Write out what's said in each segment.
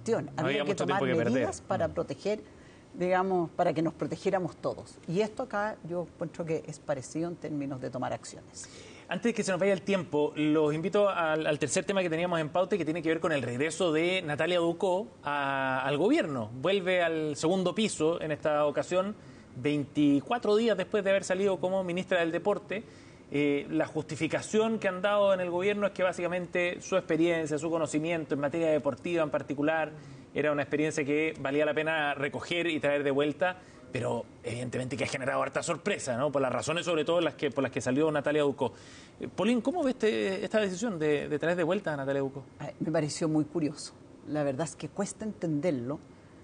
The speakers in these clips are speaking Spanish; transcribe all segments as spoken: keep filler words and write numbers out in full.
gestión. No había, había que tomar que medidas para proteger, digamos, para que nos protegiéramos todos. Y esto acá yo encuentro que es parecido en términos de tomar acciones. Antes de que se nos vaya el tiempo, los invito al, al tercer tema que teníamos en pauta y que tiene que ver con el regreso de Natalia Ducó a, al gobierno. Vuelve al segundo piso en esta ocasión, veinticuatro días después de haber salido como ministra del Deporte. Eh, la justificación que han dado en el gobierno es que básicamente su experiencia, su conocimiento en materia deportiva en particular, era una experiencia que valía la pena recoger y traer de vuelta, pero evidentemente que ha generado harta sorpresa, ¿no? Por las razones sobre todo las que, por las que salió Natalia Ducó. Eh, Polín, ¿cómo ves este, esta decisión de, de traer de vuelta a Natalia Ducó? Me pareció muy curioso. La verdad es que cuesta entenderlo.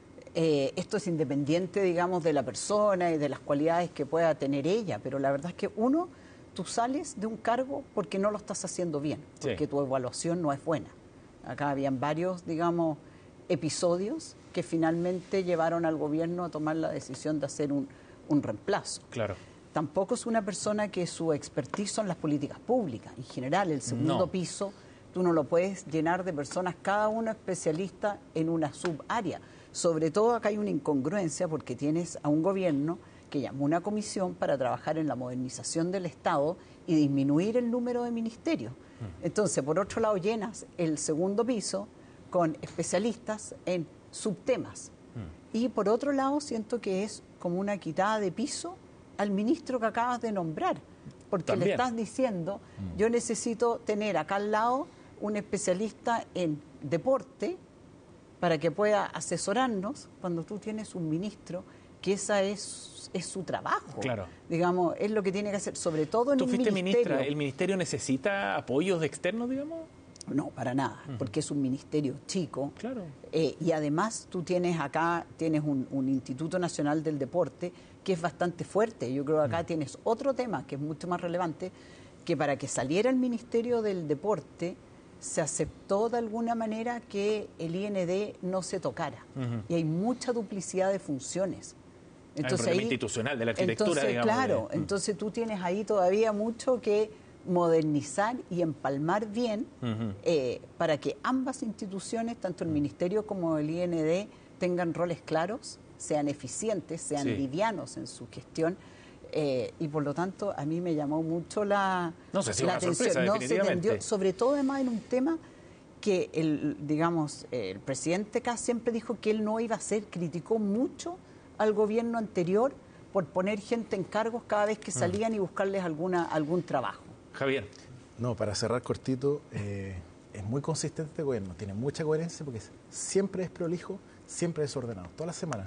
Eh, esto es independiente, digamos, de la persona y de las cualidades que pueda tener ella, pero la verdad es que uno, tú sales de un cargo porque no lo estás haciendo bien, porque sí. tu evaluación no es buena. Acá habían varios, digamos, episodios que finalmente llevaron al gobierno a tomar la decisión de hacer un, un reemplazo. Claro. Tampoco es una persona que su expertise son las políticas públicas. En general, el segundo no. piso, tú no lo puedes llenar de personas, cada uno especialista en una subárea. Sobre todo acá hay una incongruencia porque tienes a un gobierno que llamó una comisión para trabajar en la modernización del Estado y disminuir el número de ministerios. Mm. Entonces, por otro lado, llenas el segundo piso con especialistas en subtemas. Mm. Y por otro lado, siento que es como una quitada de piso al ministro que acabas de nombrar, porque También. le estás diciendo, mm. yo necesito tener acá al lado un especialista en deporte para que pueda asesorarnos cuando tú tienes un ministro que esa es, es su trabajo. Claro. Digamos, es lo que tiene que hacer, sobre todo en ¿Tú un fuiste ministerio. ministra? ¿El ministerio necesita apoyos externos, digamos? No, para nada, uh-huh. porque es un ministerio chico. Claro. Eh, y además tú tienes acá, tienes un, un Instituto Nacional del Deporte que es bastante fuerte. Yo creo que acá uh-huh. tienes otro tema que es mucho más relevante, que para que saliera el Ministerio del Deporte se aceptó de alguna manera que el I N D no se tocara. Uh-huh. Y hay mucha duplicidad de funciones. Entonces, el problema ahí, institucional de la arquitectura, entonces, digamos. Claro, de... entonces tú tienes ahí todavía mucho que modernizar y empalmar bien uh-huh. eh, para que ambas instituciones, tanto el Ministerio como el I N D, tengan roles claros, sean eficientes, sean sí. livianos en su gestión. Eh, y por lo tanto a mí me llamó mucho la, no sé si la una atención. Sorpresa, no definitivamente. Se vendió, sobre todo además en un tema que el, digamos, el presidente Kast siempre dijo que él no iba a hacer, criticó mucho al gobierno anterior por poner gente en cargos cada vez que salían mm. y buscarles alguna algún trabajo. Javier. No, para cerrar cortito, eh, es muy consistente este gobierno, tiene mucha coherencia porque siempre es prolijo, siempre es desordenado, todas las semanas.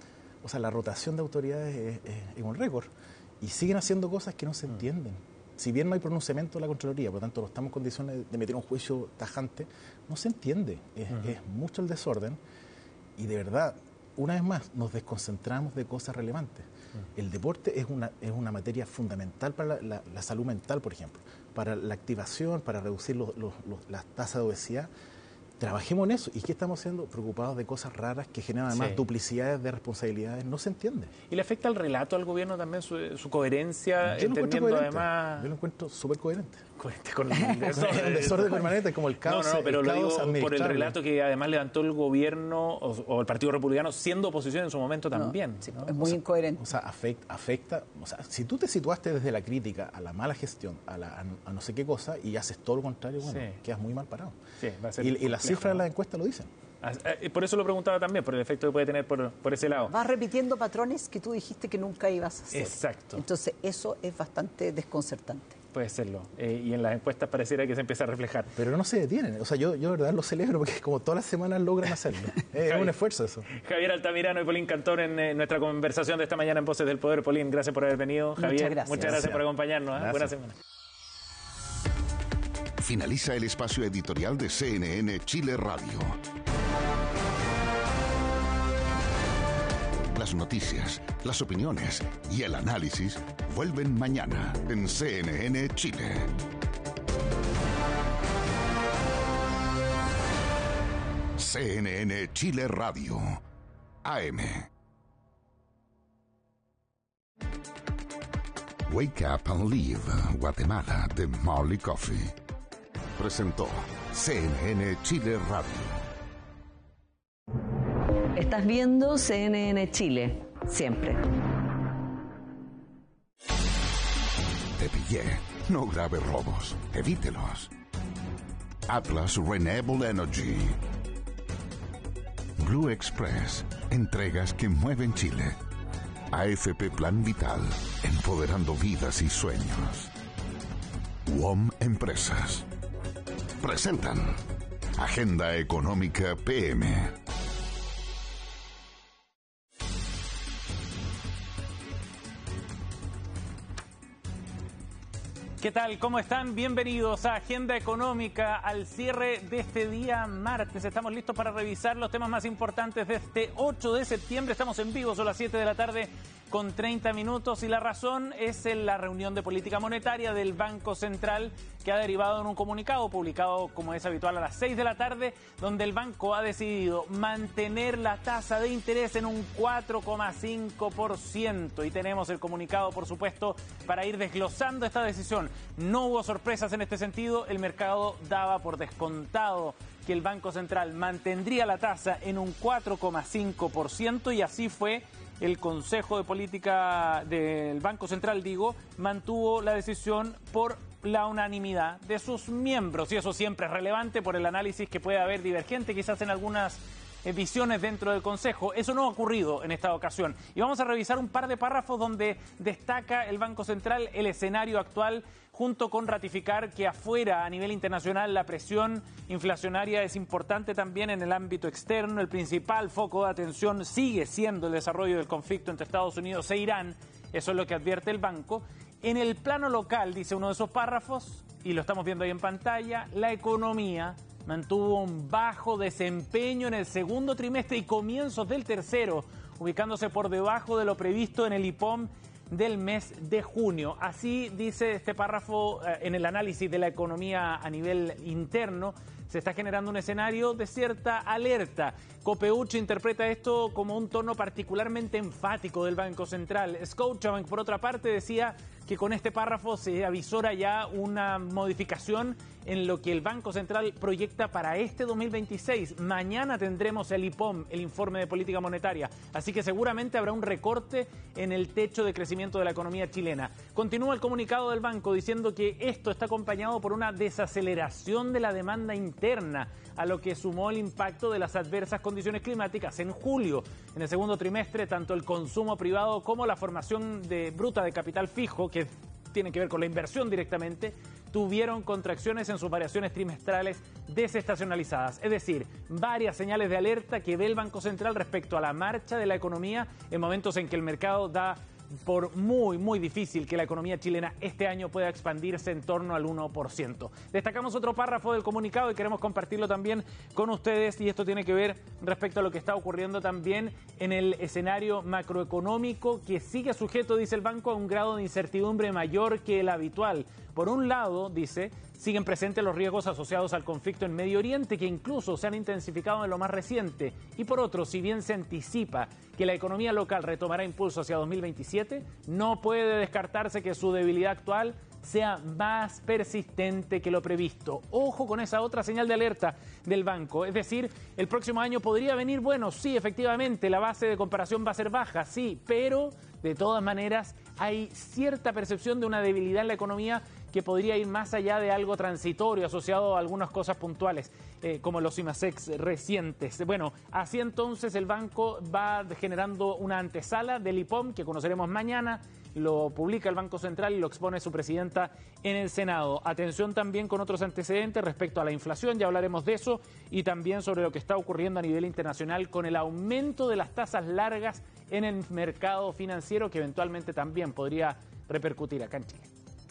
O sea, la rotación de autoridades es, es, es un récord y siguen haciendo cosas que no se entienden. Si bien no hay pronunciamiento de la Contraloría, por lo tanto no estamos en condiciones de emitir un juicio tajante, no se entiende. Es, uh-huh. es mucho el desorden y de verdad, una vez más, nos desconcentramos de cosas relevantes. Uh-huh. El deporte es una, es una materia fundamental para la, la, la salud mental, por ejemplo, para la activación, para reducir los, los, los, las tasas de obesidad. Trabajemos en eso. ¿Y qué estamos haciendo? Preocupados de cosas raras que generan además sí. duplicidades de responsabilidades. No se entiende. ¿Y le afecta al relato al gobierno también su, su coherencia? Yo lo encuentro coherente. Además... Yo lo encuentro súper coherente. Coherente con el desorden. El desorden permanente, como el caos. No, no, pero el lo caos digo por el relato que además levantó el gobierno o, o el Partido Republicano siendo oposición en su momento también. No, sí, ¿no? Es muy o sea, incoherente. O sea, afecta, afecta. O sea, si tú te situaste desde la crítica a la mala gestión, a, la, a, a no sé qué cosa, y haces todo lo contrario, bueno, sí. quedas muy mal parado. Sí, va a ser y, y las cifras de las encuestas lo dicen. Por eso lo preguntaba también, por el efecto que puede tener por, por ese lado. Vas repitiendo patrones que tú dijiste que nunca ibas a hacer. Exacto. Entonces eso es bastante desconcertante. Puede serlo. Eh, y en las encuestas pareciera que se empieza a reflejar. Pero no se detienen. O sea, yo, yo de verdad lo celebro porque como todas las semanas logran hacerlo. Es un esfuerzo eso. Javier Altamirano y Polín Cantor en eh, nuestra conversación de esta mañana en Voces del Poder. Polín, gracias por haber venido. Javier, muchas gracias, muchas gracias por acompañarnos. ¿eh? Buena semana. Finaliza el espacio editorial de C N N Chile Radio. Las noticias, las opiniones y el análisis vuelven mañana en C N N Chile. C N N Chile Radio, A M. Wake Up and Live, Guatemala, de Marley Coffee. Presentó C N N Chile Radio. Estás viendo C N N Chile, siempre. Te pillé. No grave robos. Evítelos. Atlas Renewable Energy. Blue Express. Entregas que mueven Chile. A F P Plan Vital. Empoderando vidas y sueños. W O M Empresas. Presentan Agenda Económica P M. ¿Qué tal? ¿Cómo están? Bienvenidos a Agenda Económica, al cierre de este día martes. Estamos listos para revisar los temas más importantes de este ocho de septiembre. Estamos en vivo, son las siete de la tarde con treinta minutos y la razón es en la reunión de política monetaria del Banco Central que ha derivado en un comunicado publicado como es habitual a las seis de la tarde, donde el banco ha decidido mantener la tasa de interés en un cuatro coma cinco por ciento y tenemos el comunicado, por supuesto, para ir desglosando esta decisión. No hubo sorpresas en este sentido, el mercado daba por descontado que el Banco Central mantendría la tasa en un cuatro coma cinco por ciento y así fue. El Consejo de Política del Banco Central, digo, mantuvo la decisión por la unanimidad de sus miembros y eso siempre es relevante por el análisis que puede haber divergente quizás en algunas visiones dentro del Consejo. Eso no ha ocurrido en esta ocasión. Y vamos a revisar un par de párrafos donde destaca el Banco Central el escenario actual, junto con ratificar que afuera, a nivel internacional, la presión inflacionaria es importante también en el ámbito externo. El principal foco de atención sigue siendo el desarrollo del conflicto entre Estados Unidos e Irán. Eso es lo que advierte el banco. En el plano local, dice uno de esos párrafos, y lo estamos viendo ahí en pantalla, la economía mantuvo un bajo desempeño en el segundo trimestre y comienzos del tercero, ubicándose por debajo de lo previsto en el I P O M del mes de junio. Así dice este párrafo eh, en el análisis de la economía a nivel interno. Se está generando un escenario de cierta alerta. Copeuch interpreta esto como un tono particularmente enfático del Banco Central. Scotiabank, por otra parte, decía que con este párrafo se avisora ya una modificación en lo que el Banco Central proyecta para este dos mil veintiséis. Mañana tendremos el I P O M, el informe de política monetaria, así que seguramente habrá un recorte en el techo de crecimiento de la economía chilena. Continúa el comunicado del banco diciendo que esto está acompañado por una desaceleración de la demanda interna, a lo que sumó el impacto de las adversas condiciones climáticas en julio. En el segundo trimestre, tanto el consumo privado como la formación de bruta de capital fijo, que tiene que ver con la inversión directamente, tuvieron contracciones en sus variaciones trimestrales desestacionalizadas. Es decir, varias señales de alerta que ve el Banco Central respecto a la marcha de la economía en momentos en que el mercado da por muy, muy difícil que la economía chilena este año pueda expandirse en torno al uno por ciento. Destacamos otro párrafo del comunicado y queremos compartirlo también con ustedes, y esto tiene que ver respecto a lo que está ocurriendo también en el escenario macroeconómico, que sigue sujeto, dice el banco, a un grado de incertidumbre mayor que el habitual. Por un lado, dice, siguen presentes los riesgos asociados al conflicto en Medio Oriente, que incluso se han intensificado en lo más reciente. Y por otro, si bien se anticipa que la economía local retomará impulso hacia dos mil veintisiete, no puede descartarse que su debilidad actual sea más persistente que lo previsto. Ojo con esa otra señal de alerta del banco. Es decir, el próximo año podría venir bueno, sí, efectivamente, la base de comparación va a ser baja, sí, pero de todas maneras hay cierta percepción de una debilidad en la economía que podría ir más allá de algo transitorio asociado a algunas cosas puntuales, eh, como los IMASEX recientes. Bueno, así entonces el banco va generando una antesala del I P O M que conoceremos mañana. Lo publica el Banco Central y lo expone su presidenta en el Senado. Atención también con otros antecedentes respecto a la inflación, ya hablaremos de eso, y también sobre lo que está ocurriendo a nivel internacional con el aumento de las tasas largas en el mercado financiero, que eventualmente también podría repercutir acá en Chile.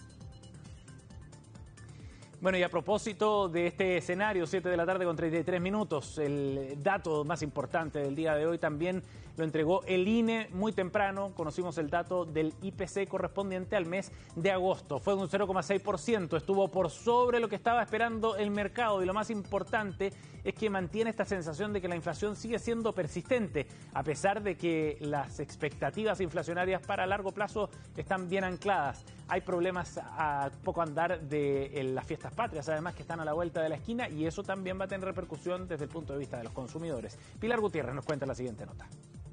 Bueno, y a propósito de este escenario, siete de la tarde con treinta y tres minutos, el dato más importante del día de hoy también lo entregó el I N E muy temprano. Conocimos el dato del I P C correspondiente al mes de agosto. Fue de un cero coma seis por ciento, estuvo por sobre lo que estaba esperando el mercado, y lo más importante es que mantiene esta sensación de que la inflación sigue siendo persistente, a pesar de que las expectativas inflacionarias para largo plazo están bien ancladas. Hay problemas a poco andar de las fiestas patrias, además, que están a la vuelta de la esquina, y eso también va a tener repercusión desde el punto de vista de los consumidores. Pilar Gutiérrez nos cuenta la siguiente nota.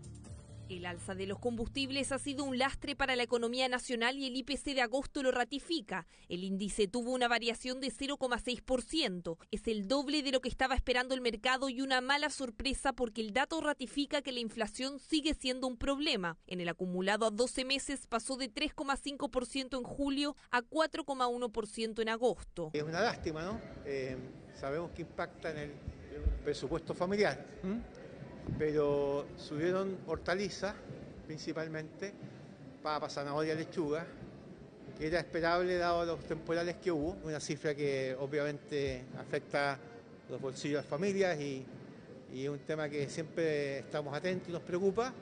El alza de los combustibles ha sido un lastre para la economía nacional y el I P C de agosto lo ratifica. El índice tuvo una variación de cero coma seis por ciento. Es el doble de lo que estaba esperando el mercado y una mala sorpresa porque el dato ratifica que la inflación sigue siendo un problema. En el acumulado a doce meses pasó de tres coma cinco por ciento en julio a cuatro coma uno por ciento en agosto. Es una lástima, ¿no? Eh, sabemos que impacta en el presupuesto familiar. ¿Mm? Pero subieron hortalizas, principalmente, papa, zanahoria, lechuga, que era esperable dado los temporales que hubo, una cifra que obviamente afecta los bolsillos de las familias y, y es un tema que siempre estamos atentos y nos preocupa,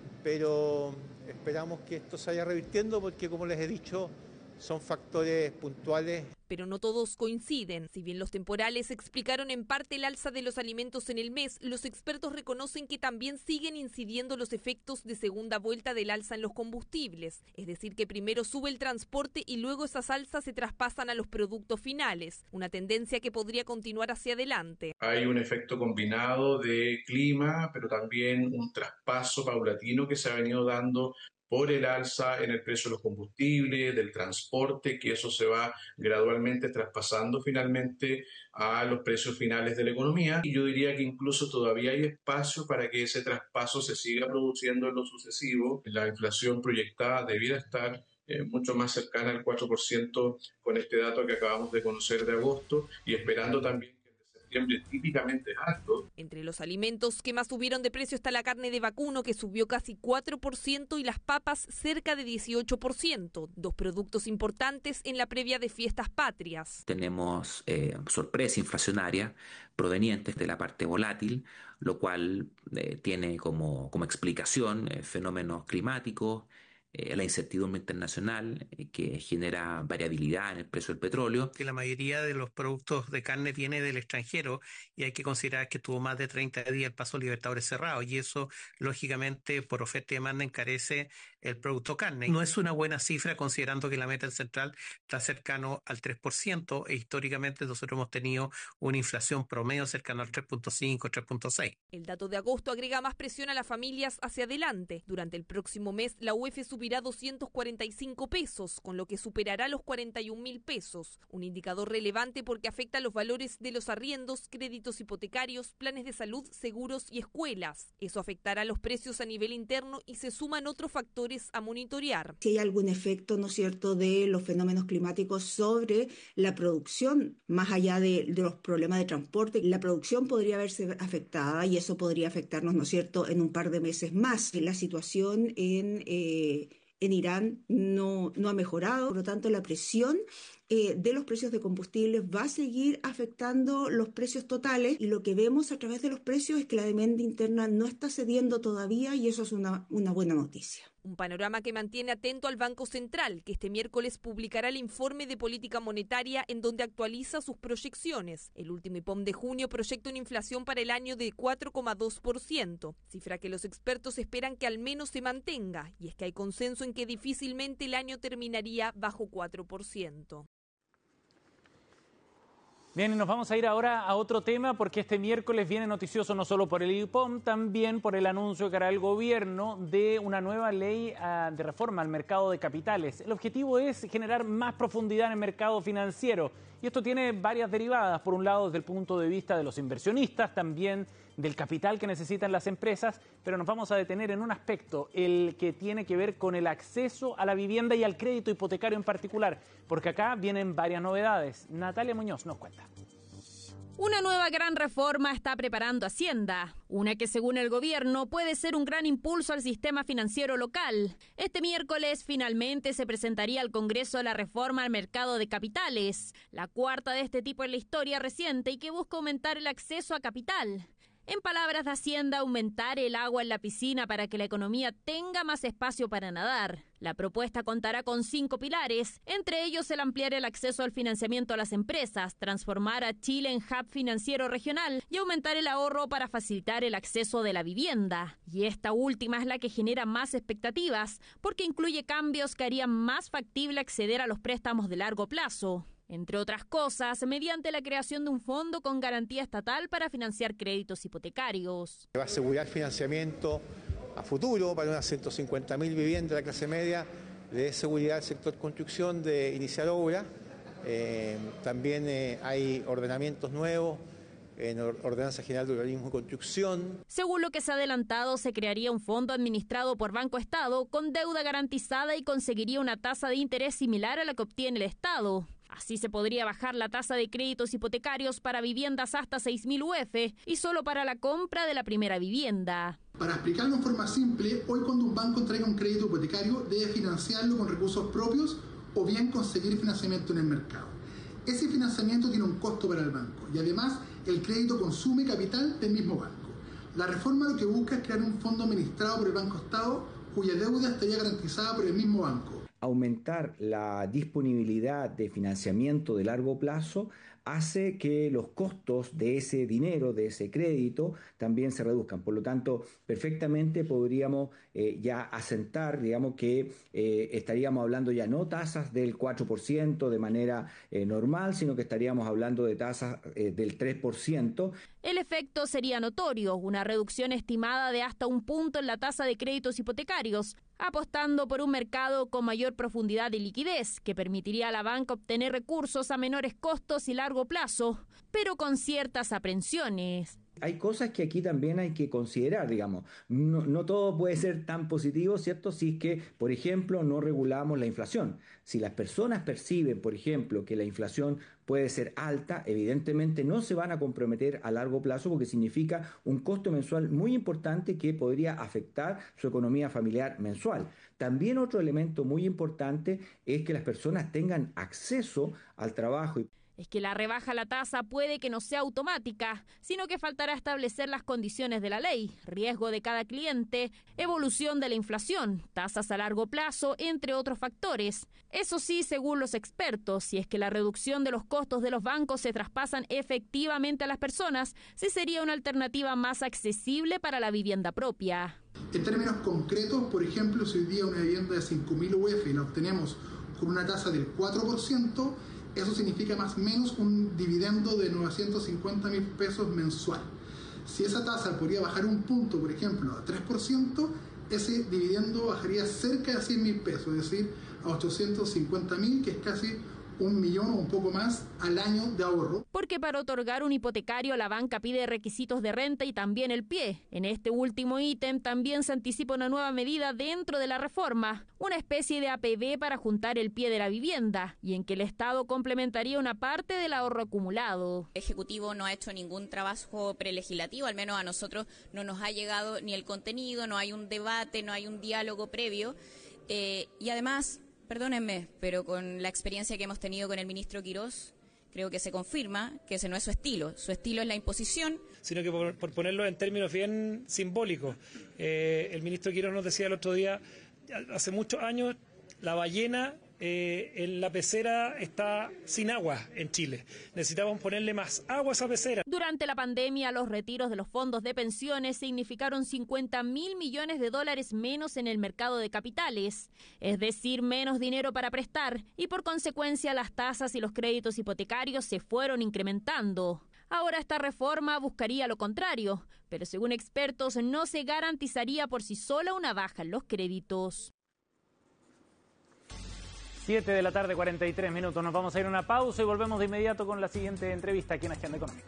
pero esperamos que esto se vaya revirtiendo porque, como les he dicho, son factores puntuales. Pero no todos coinciden. Si bien los temporales explicaron en parte el alza de los alimentos en el mes, los expertos reconocen que también siguen incidiendo los efectos de segunda vuelta del alza en los combustibles. Es decir, que primero sube el transporte y luego esas alzas se traspasan a los productos finales. Una tendencia que podría continuar hacia adelante. Hay un efecto combinado de clima, pero también un traspaso paulatino que se ha venido dando por el alza en el precio de los combustibles, del transporte, que eso se va gradualmente traspasando finalmente a los precios finales de la economía. Y yo diría que incluso todavía hay espacio para que ese traspaso se siga produciendo en lo sucesivo. La inflación proyectada debiera estar eh, mucho más cercana al cuatro por ciento con este dato que acabamos de conocer de agosto y esperando también típicamente es alto. Entre los alimentos que más subieron de precio está la carne de vacuno, que subió casi cuatro por ciento, y las papas cerca de dieciocho por ciento, dos productos importantes en la previa de fiestas patrias. Tenemos eh, sorpresa inflacionaria provenientes de la parte volátil, lo cual eh, tiene como, como explicación eh, fenómenos climáticos, Eh, la incertidumbre internacional eh, que genera variabilidad en el precio del petróleo. Que la mayoría de los productos de carne viene del extranjero y hay que considerar que tuvo más de treinta días el paso Libertadores cerrado y eso lógicamente por oferta y demanda encarece el producto carne. No es una buena cifra considerando que la meta central está cercano al tres por ciento e históricamente nosotros hemos tenido una inflación promedio cercana al tres punto cinco, tres punto seis. El dato de agosto agrega más presión a las familias hacia adelante. Durante el próximo mes la U E F subirá doscientos cuarenta y cinco pesos, con lo que superará los cuarenta y un mil pesos. Un indicador relevante porque afecta los valores de los arriendos, créditos hipotecarios, planes de salud, seguros y escuelas. Eso afectará los precios a nivel interno y se suman otros factores a monitorear. Si hay algún efecto, ¿no es cierto?, de los fenómenos climáticos sobre la producción, más allá de, de los problemas de transporte, la producción podría verse afectada y eso podría afectarnos, ¿no es cierto?, en un par de meses más. La situación en eh, en Irán no, no ha mejorado, por lo tanto la presión eh, de los precios de combustibles va a seguir afectando los precios totales y lo que vemos a través de los precios es que la demanda interna no está cediendo todavía y eso es una, una buena noticia. Un panorama que mantiene atento al Banco Central, que este miércoles publicará el informe de política monetaria en donde actualiza sus proyecciones. El último I P O M de junio proyecta una inflación para el año de cuatro coma dos por ciento, cifra que los expertos esperan que al menos se mantenga, y es que hay consenso en que difícilmente el año terminaría bajo cuatro por ciento. Bien, y nos vamos a ir ahora a otro tema porque este miércoles viene noticioso no solo por el I P O M, también por el anuncio que hará el gobierno de una nueva ley uh, de reforma al mercado de capitales. El objetivo es generar más profundidad en el mercado financiero y esto tiene varias derivadas. Por un lado, desde el punto de vista de los inversionistas, también del capital que necesitan las empresas, pero nos vamos a detener en un aspecto, el que tiene que ver con el acceso a la vivienda y al crédito hipotecario en particular, porque acá vienen varias novedades. Natalia Muñoz nos cuenta. Una nueva gran reforma está preparando Hacienda, una que según el gobierno puede ser un gran impulso al sistema financiero local. Este miércoles finalmente se presentaría al Congreso la reforma al mercado de capitales, la cuarta de este tipo en la historia reciente y que busca aumentar el acceso a capital. En palabras de Hacienda, aumentar el agua en la piscina para que la economía tenga más espacio para nadar. La propuesta contará con cinco pilares, entre ellos el ampliar el acceso al financiamiento a las empresas, transformar a Chile en hub financiero regional y aumentar el ahorro para facilitar el acceso de la vivienda. Y esta última es la que genera más expectativas, porque incluye cambios que harían más factible acceder a los préstamos de largo plazo. Entre otras cosas, mediante la creación de un fondo con garantía estatal para financiar créditos hipotecarios. Va a asegurar financiamiento a futuro para unas ciento cincuenta mil viviendas de la clase media, le dé seguridad al sector construcción de iniciar obra. Eh, también eh, hay ordenamientos nuevos en Ordenanza General de Urbanismo y Construcción. Según lo que se ha adelantado, se crearía un fondo administrado por Banco Estado con deuda garantizada y conseguiría una tasa de interés similar a la que obtiene el Estado. Así se podría bajar la tasa de créditos hipotecarios para viviendas hasta seis mil U F y solo para la compra de la primera vivienda. Para explicarlo en forma simple, hoy cuando un banco entrega un crédito hipotecario debe financiarlo con recursos propios o bien conseguir financiamiento en el mercado. Ese financiamiento tiene un costo para el banco y además el crédito consume capital del mismo banco. La reforma lo que busca es crear un fondo administrado por el Banco Estado cuya deuda estaría garantizada por el mismo banco. Aumentar la disponibilidad de financiamiento de largo plazo hace que los costos de ese dinero, de ese crédito, también se reduzcan. Por lo tanto, perfectamente podríamos eh, ya asentar, digamos que eh, estaríamos hablando ya no tasas del cuatro por ciento de manera eh, normal, sino que estaríamos hablando de tasas eh, del tres por ciento. El efecto sería notorio, una reducción estimada de hasta un punto en la tasa de créditos hipotecarios, apostando por un mercado con mayor profundidad y liquidez, que permitiría a la banca obtener recursos a menores costos y largo plazo, pero con ciertas aprensiones. Hay cosas que aquí también hay que considerar, digamos. No, no todo puede ser tan positivo, ¿cierto? Si es que, por ejemplo, no regulamos la inflación. Si las personas perciben, por ejemplo, que la inflación puede ser alta, evidentemente no se van a comprometer a largo plazo porque significa un costo mensual muy importante que podría afectar su economía familiar mensual. También otro elemento muy importante es que las personas tengan acceso al trabajo. Es que la rebaja a la tasa puede que no sea automática, sino que faltará establecer las condiciones de la ley, riesgo de cada cliente, evolución de la inflación, tasas a largo plazo, entre otros factores. Eso sí, según los expertos, si es que la reducción de los costos de los bancos se traspasan efectivamente a las personas, sí sería una alternativa más accesible para la vivienda propia. En términos concretos, por ejemplo, si hoy día una vivienda de cinco mil U F y la obtenemos con una tasa del cuatro por ciento, eso significa más o menos un dividendo de novecientos cincuenta mil pesos mensual. Si esa tasa podría bajar un punto, por ejemplo, a tres por ciento, ese dividendo bajaría cerca de cien mil pesos, es decir, a ochocientos cincuenta mil, que es casi un millón o un poco más al año de ahorro. Porque para otorgar un hipotecario la banca pide requisitos de renta y también el pie. En este último ítem también se anticipa una nueva medida dentro de la reforma, una especie de A P B para juntar el pie de la vivienda y en que el Estado complementaría una parte del ahorro acumulado. El Ejecutivo no ha hecho ningún trabajo prelegislativo, al menos a nosotros no nos ha llegado ni el contenido, no hay un debate, no hay un diálogo previo eh, y además... Perdónenme, pero con la experiencia que hemos tenido con el ministro Quirós, creo que se confirma que ese no es su estilo. Su estilo es la imposición. Sino que por, por ponerlo en términos bien simbólicos, eh, el ministro Quirós nos decía el otro día, hace muchos años, la ballena eh, en la pecera está sin agua en Chile. Necesitamos ponerle más agua a esa pecera. Durante la pandemia, los retiros de los fondos de pensiones significaron cincuenta mil millones de dólares menos en el mercado de capitales, es decir, menos dinero para prestar, y por consecuencia las tasas y los créditos hipotecarios se fueron incrementando. Ahora esta reforma buscaría lo contrario, pero según expertos no se garantizaría por sí sola una baja en los créditos. siete de la tarde, cuarenta y tres minutos. Nos vamos a ir a una pausa y volvemos de inmediato con la siguiente entrevista aquí en Agenda Económica.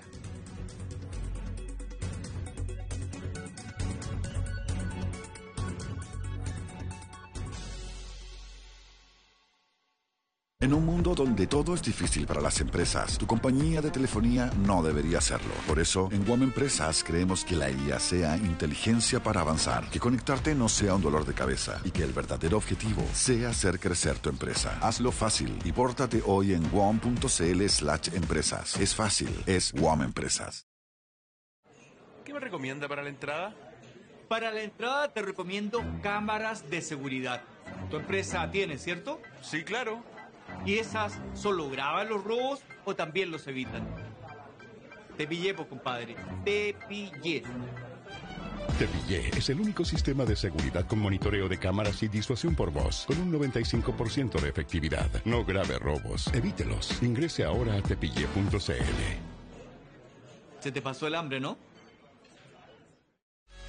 En un mundo donde todo es difícil para las empresas, tu compañía de telefonía no debería serlo. Por eso, en WOM Empresas creemos que la I A sea inteligencia para avanzar, que conectarte no sea un dolor de cabeza y que el verdadero objetivo sea hacer crecer tu empresa. Hazlo fácil y pórtate hoy en wom.cl slash empresas. Es fácil, es WOM Empresas. recomienda para la entrada? Para la entrada te recomiendo cámaras de seguridad. Tu empresa tiene, ¿cierto? Sí, claro. ¿Y esas solo graban los robos o también los evitan? Te pillé, pues, compadre. Te pillé. Te Pillé es el único sistema de seguridad con monitoreo de cámaras y disuasión por voz, con un noventa y cinco por ciento de efectividad. No grave robos, evítelos. Ingrese ahora a tepille punto c l. Se te pasó el hambre, ¿no?